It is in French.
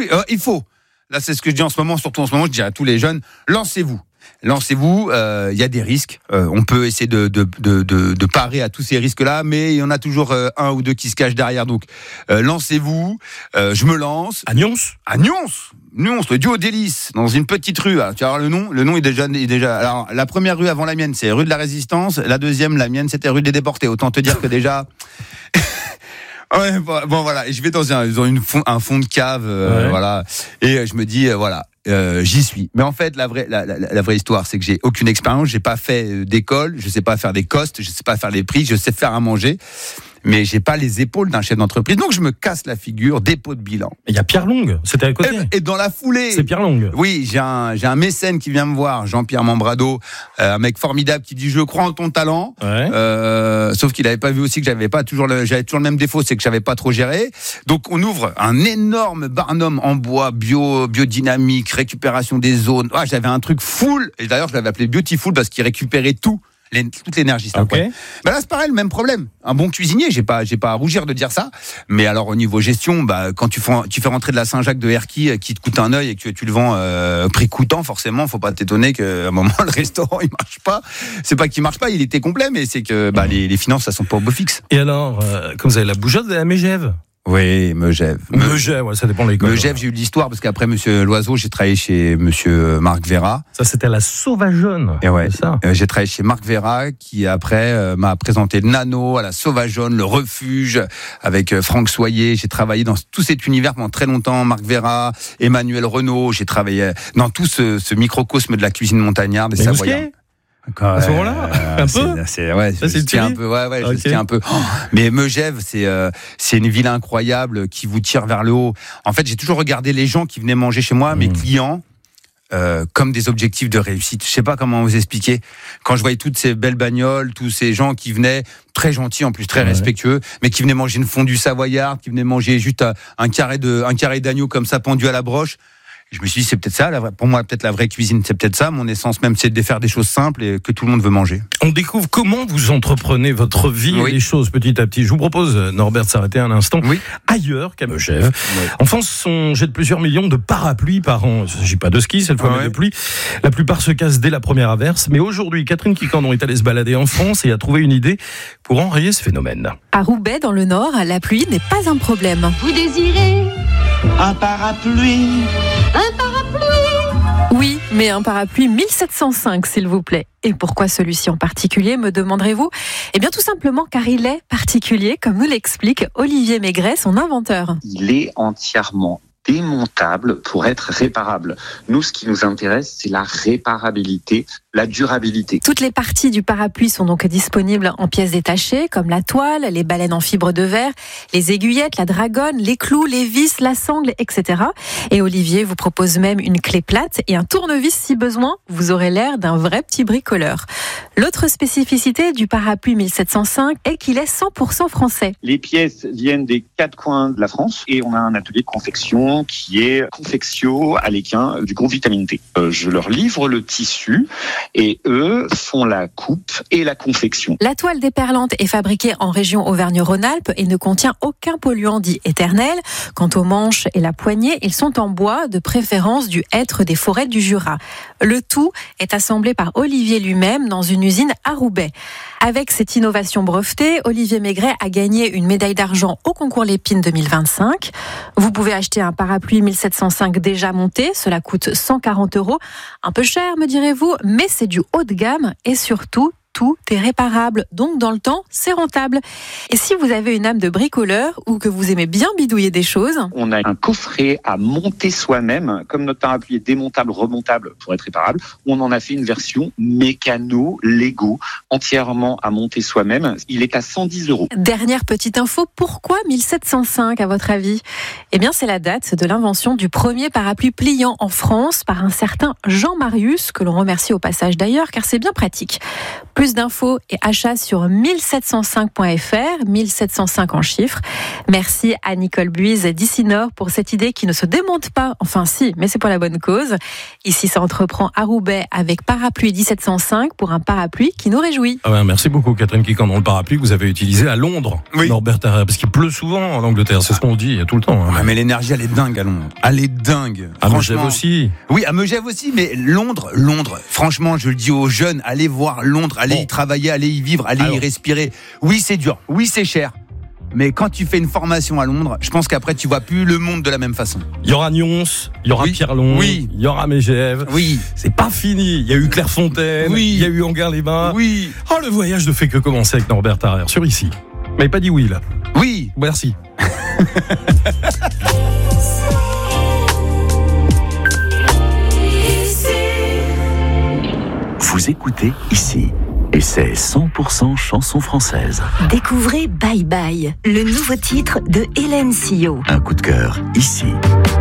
il faut. Là, c'est ce que je dis en ce moment, surtout en ce moment, je dis à tous les jeunes, lancez-vous, il y a des risques, on peut essayer de parer à tous ces risques-là, mais il y en a toujours un ou deux qui se cachent derrière, donc lancez-vous, je me lance. À Nyons, le duo délice, dans une petite rue, tu vas voir le nom est déjà, alors la première rue avant la mienne, c'est rue de la Résistance, la deuxième, la mienne, c'était rue des Déportés, autant te dire que déjà... Ouais, bon voilà, et je vais dans un fond de cave, voilà, et je me dis j'y suis. Mais en fait, la vraie histoire, c'est que j'ai aucune expérience, j'ai pas fait d'école, je sais pas faire des costes, je sais pas faire des prix, je sais faire à manger, mais j'ai pas les épaules d'un chef d'entreprise, donc je me casse la figure, dépôt de bilan. Il y a Pierre Long, c'était à côté. Et dans la foulée, c'est Pierre Long. Oui, j'ai un mécène qui vient me voir, Jean-Pierre Membrado, un mec formidable qui dit je crois en ton talent. Ouais. Sauf qu'il avait pas vu aussi que j'avais toujours le même défaut, c'est que j'avais pas trop géré. Donc on ouvre un énorme barnum en bois, biodynamique, récupération des zones. J'avais un truc full, et d'ailleurs je l'avais appelé Beautiful parce qu'il récupérait toute l'énergie. Okay. Là c'est pareil, le même problème. Un bon cuisinier, j'ai pas à rougir de dire ça. Mais alors au niveau gestion, quand tu fais rentrer de la Saint-Jacques de Herky qui te coûte un œil et que tu le vends prix coûtant, forcément, faut pas t'étonner qu'à un moment le restaurant il marche pas. C'est pas qu'il marche pas, il était complet, mais c'est que les finances ça sont pas au beau fixe. Et alors, comme vous avez la bougeotte, vous avez la Mégève. Oui, Megève, ça dépend de l'école. Megève, j'ai eu l'histoire parce qu'après Monsieur Loiseau, j'ai travaillé chez Monsieur Marc Vera. Ça, c'était la Sauvageonne. Et ouais, c'est ça. J'ai travaillé chez Marc Vera qui après m'a présenté le Nano, à la Sauvageonne, le Refuge avec Franck Soyer. J'ai travaillé dans tout cet univers pendant très longtemps. Marc Vera, Emmanuel Renaud. J'ai travaillé dans tout ce microcosme de la cuisine montagnarde des Savoyards. À ce moment-là, un peu. Je tiens un peu. Je tiens un peu. Mais Megève, c'est une ville incroyable qui vous tire vers le haut. En fait, j'ai toujours regardé les gens qui venaient manger chez moi, mes clients, comme des objectifs de réussite. Je sais pas comment vous expliquer. Quand je voyais toutes ces belles bagnoles, tous ces gens qui venaient très gentils en plus, très respectueux, mais qui venaient manger une fondue savoyarde, qui venaient manger juste un carré d'agneau comme ça pendu à la broche. Je me suis dit, c'est peut-être ça, pour moi, peut-être la vraie cuisine, c'est peut-être ça. Mon essence même, c'est de faire des choses simples et que tout le monde veut manger. On découvre comment vous entreprenez votre vie et les choses petit à petit. Je vous propose, Norbert, de s'arrêter un instant ailleurs qu'à Megève. En France, on jette plusieurs millions de parapluies par an. Il ne s'agit pas de ski, cette fois, mais de pluie. La plupart se cassent dès la première averse. Mais aujourd'hui, Catherine Quicandon est allée se balader en France et a trouvé une idée pour enrayer ce phénomène. À Roubaix, dans le Nord, la pluie n'est pas un problème. Vous désirez un parapluie? Un parapluie? Oui, mais un parapluie 1705, s'il vous plaît. Et pourquoi celui-ci en particulier, me demanderez-vous ? Eh bien, tout simplement car il est particulier, comme nous l'explique Olivier Maigret, son inventeur. Il est entièrement démontable pour être réparable. Nous, ce qui nous intéresse, c'est la réparabilité, la durabilité. Toutes les parties du parapluie sont donc disponibles en pièces détachées, comme la toile, les balènes en fibre de verre, les aiguillettes, la dragonne, les clous, les vis, la sangle, etc. Et Olivier vous propose même une clé plate et un tournevis si besoin. Vous aurez l'air d'un vrai petit bricoleur. L'autre spécificité du parapluie 1705 est qu'il est 100% français. Les pièces viennent des 4 coins de la France et on a un atelier de confection qui est Confectio à l'Équin du groupe Vitamine T. Je leur livre le tissu et eux font la coupe et la confection. La toile déperlante est fabriquée en région Auvergne-Rhône-Alpes et ne contient aucun polluant dit éternel. Quant aux manches et la poignée, ils sont en bois, de préférence du hêtre des forêts du Jura. Le tout est assemblé par Olivier lui-même dans une usine à Roubaix. Avec cette innovation brevetée, Olivier Maigret a gagné une médaille d'argent au concours Lépine 2025. Vous pouvez acheter un parapluie 1705 déjà monté, cela coûte 140 €. Un peu cher, me direz-vous, mais c'est du haut de gamme et surtout, tout est réparable, donc dans le temps, c'est rentable. Et si vous avez une âme de bricoleur ou que vous aimez bien bidouiller des choses, on a un coffret à monter soi-même, comme notre parapluie est démontable, remontable pour être réparable, on en a fait une version mécano, Lego, entièrement à monter soi-même. Il est à 110 €. Dernière petite info, pourquoi 1705 à votre avis ? Eh bien, c'est la date de l'invention du premier parapluie pliant en France par un certain Jean Marius, que l'on remercie au passage d'ailleurs, car c'est bien pratique. Plus Plus d'infos et achats sur 1705.fr, 1705 en chiffres. Merci à Nicole Buise d'Icinor pour cette idée qui ne se démonte pas. Enfin si, mais c'est pour la bonne cause. Ici, ça entreprend à Roubaix avec Parapluie 1705 pour un parapluie qui nous réjouit. Ah ben, merci beaucoup Catherine Quiquant, dans le parapluie que vous avez utilisé à Londres, Norbert Tarrer, parce qu'il pleut souvent en Angleterre, c'est ce qu'on dit tout le temps. Ouais, mais l'énergie, elle est dingue à Londres. Elle est dingue. À Megève aussi. Oui, à Megève aussi, mais Londres, franchement, je le dis aux jeunes, allez voir Londres, allez y travailler, allez y vivre, allez y respirer. Oui, c'est dur, oui, c'est cher. Mais quand tu fais une formation à Londres, je pense qu'après tu vois plus le monde de la même façon. Il y aura Nyons, il y aura Pierrelon, il y aura Megève. Oui. C'est pas fini. Il y a eu Clairefontaine, il y a eu Anguin-les-Bains. Oui. Oh, le voyage ne fait que commencer avec Norbert Tarrer sur Ici. Mais pas dit oui là. Oui. Merci. Vous écoutez Ici. Et c'est 100% chanson française. Découvrez Bye Bye, le nouveau titre de Hélène Sillot. Un coup de cœur, Ici.